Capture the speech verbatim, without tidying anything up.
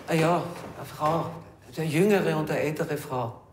Ah ja, eine Frau. Eine jüngere und eine ältere Frau.